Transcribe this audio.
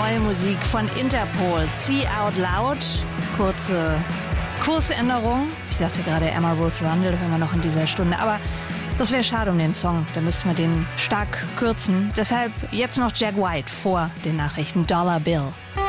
neue Musik von Interpol. See Out Loud. Kursänderung. Ich sagte gerade Emma Ruth Rundle, hören wir noch in dieser Stunde. Aber das wäre schade um den Song. Da müssten wir den stark kürzen. Deshalb jetzt noch Jack White vor den Nachrichten. Dollar Bill.